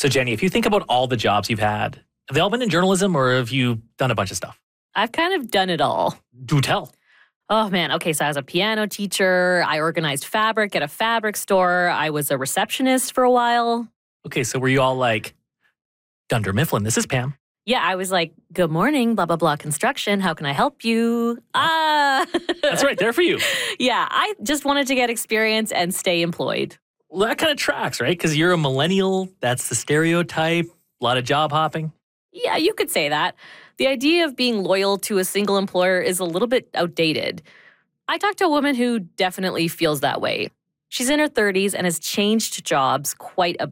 So, Jenny, if you think about all the jobs you've had, have they all been in journalism or have you done a bunch of stuff? I've kind of done it all. Do tell. Oh, man. Okay, so I was a piano teacher. I organized fabric at a fabric store. I was a receptionist for a while. Okay, so were you all like, Dunder Mifflin, this is Pam. Yeah, I was like, good morning, blah, blah, blah, construction. How can I help you? That's right, there for you. Yeah, I just wanted to get experience and stay employed. Well, that kind of tracks, right? Because you're a millennial. That's the stereotype. A lot of job hopping. Yeah, you could say that. The idea of being loyal to a single employer is a little bit outdated. I talked to a woman who definitely feels that way. She's in her 30s and has changed jobs quite a